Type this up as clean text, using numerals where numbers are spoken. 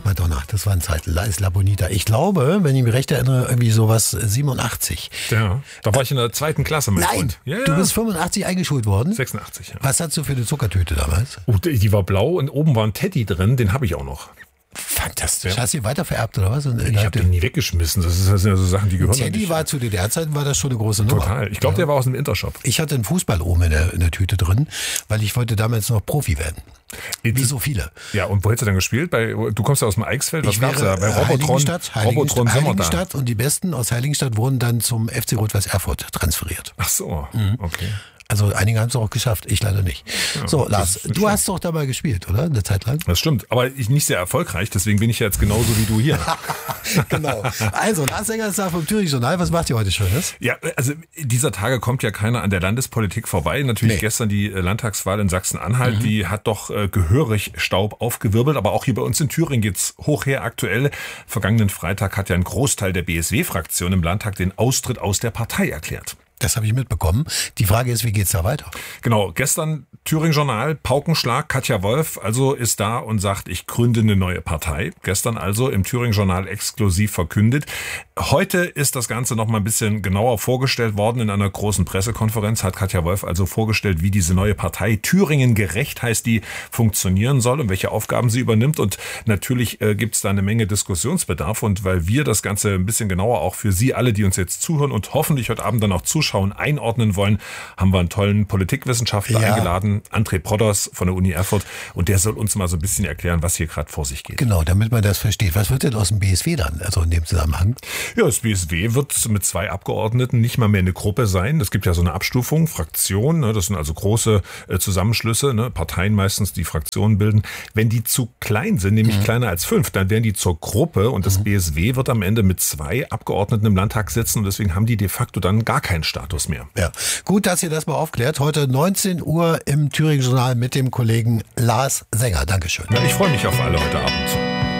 Madonna, das war ein Zeit. La Isla Bonita. Ich glaube, wenn ich mich recht erinnere, irgendwie sowas 87. Ja, da war ich in der 2. Klasse, mein Nein, Freund. Ja, du bist 85 eingeschult worden? 86, ja. Was hast du für eine Zuckertüte damals? Oh, die war blau und oben war ein Teddy drin, den habe ich auch noch. Fantastisch. Hast du ihn weiter vererbt oder was? Ich habe den nie weggeschmissen. Das sind ja so Sachen, die gehören Teddy nicht. War zu DDR-Zeiten war das schon eine große Nummer. Total. Ich glaube, der war aus dem Intershop. Ich hatte einen Fußballohm in der Tüte drin, weil ich wollte damals noch Profi werden. Wie so viele. Ja, und wo hättest du dann gespielt? Du kommst ja aus dem Eichsfeld. Was gab's da? Bei Robotron Heiligenstadt und die Besten aus Heiligenstadt wurden dann zum FC Rot-Weiß Erfurt transferiert. Ach so, okay. Also einige haben es auch geschafft, ich leider nicht. Ja, so, Lars, du hast doch dabei gespielt, oder? Eine Zeit lang? Das stimmt, aber nicht sehr erfolgreich, deswegen bin ich jetzt genauso wie du hier. Genau. Also, Lars Sänger ist da vom Thüringen Journal. Was macht ihr heute Schönes? Ja, also dieser Tage kommt ja keiner an der Landespolitik vorbei. Natürlich gestern die Landtagswahl in Sachsen-Anhalt, die hat doch gehörig Staub aufgewirbelt, aber auch hier bei uns in Thüringen geht's hoch her aktuell. Vergangenen Freitag hat ja ein Großteil der BSW-Fraktion im Landtag den Austritt aus der Partei erklärt. Das habe ich mitbekommen. Die Frage ist, wie geht's da weiter? Genau, gestern Thüringen Journal, Paukenschlag, Katja Wolf also ist da und sagt, ich gründe eine neue Partei. Gestern also im Thüringen Journal exklusiv verkündet. Heute ist das Ganze noch mal ein bisschen genauer vorgestellt worden. In einer großen Pressekonferenz hat Katja Wolf also vorgestellt, wie diese neue Partei Thüringen gerecht heißt, die funktionieren soll und welche Aufgaben sie übernimmt. Und natürlich gibt's da eine Menge Diskussionsbedarf. Und weil wir das Ganze ein bisschen genauer auch für Sie alle, die uns jetzt zuhören und hoffentlich heute Abend dann auch zuschauen, einordnen wollen, haben wir einen tollen Politikwissenschaftler eingeladen, André Prodders von der Uni Erfurt. Und der soll uns mal so ein bisschen erklären, was hier gerade vor sich geht. Genau, damit man das versteht. Was wird denn aus dem BSW dann, also in dem Zusammenhang? Ja, das BSW wird mit 2 Abgeordneten nicht mal mehr eine Gruppe sein. Es gibt ja so eine Abstufung, Fraktion, ne, das sind also große Zusammenschlüsse, ne, Parteien meistens, die Fraktionen bilden. Wenn die zu klein sind, nämlich kleiner als 5, dann werden die zur Gruppe und das BSW wird am Ende mit 2 Abgeordneten im Landtag sitzen und deswegen haben die de facto dann gar keinen Status mehr. Ja, gut, dass ihr das mal aufklärt. Heute 19 Uhr im Thüringen Journal mit dem Kollegen Lars Sänger. Dankeschön. Ja, ich freue mich auf alle heute Abend.